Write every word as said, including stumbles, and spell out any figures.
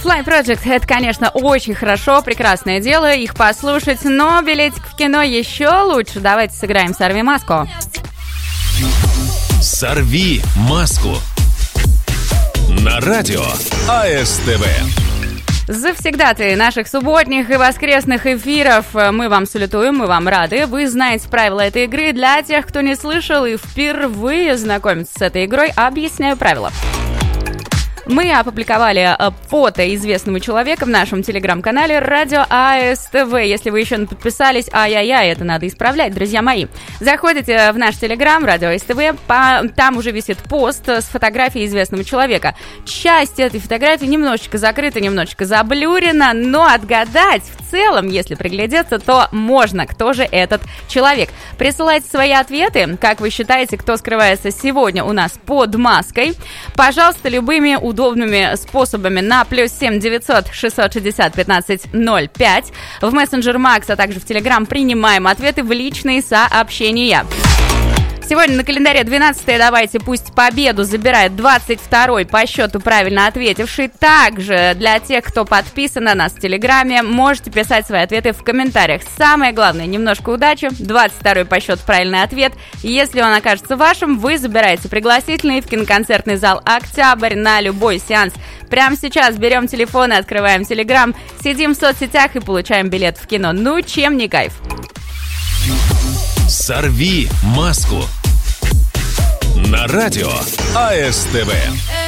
Fly Project — это, конечно, очень хорошо, прекрасное дело их послушать, но билетик в кино еще лучше. Давайте сыграем «Сорви маску». «Сорви маску» на радио АСТВ. Завсегдатые наших субботних и воскресных эфиров мы вам салютуем, мы вам рады. Вы знаете правила этой игры. Для тех, кто не слышал и впервые знакомится с этой игрой, объясняю правила. Мы опубликовали фото известного человека в нашем телеграм-канале «Радио АСТВ». Если вы еще не подписались, ай-яй-яй, это надо исправлять, друзья мои. Заходите в наш телеграм «Радио АСТВ», там уже висит пост с фотографией известного человека. Часть этой фотографии немножечко закрыта, немножечко заблюрена, но отгадать в целом, если приглядеться, то можно, кто же этот человек. Присылайте свои ответы, как вы считаете, кто скрывается сегодня у нас под маской. Пожалуйста, любыми удобными способами на плюс семь девятьсот шестьсот шестьдесят пятнадцать ноль пять. В мессенджер Макс, а также в Телеграм принимаем ответы в личные сообщения. Сегодня на календаре двенадцатое. Давайте, пусть победу забирает двадцать второй по счету правильно ответивший. Также для тех, кто подписан на нас в Телеграме, можете писать свои ответы в комментариях. Самое главное, немножко удачи. двадцать второй по счету правильный ответ. Если он окажется вашим, вы забираете пригласительный в киноконцертный зал «Октябрь» на любой сеанс. Прямо сейчас берем телефон и открываем Телеграм, сидим в соцсетях и получаем билет в кино. Ну, чем не кайф? «Сорви маску» на радио АСТВ.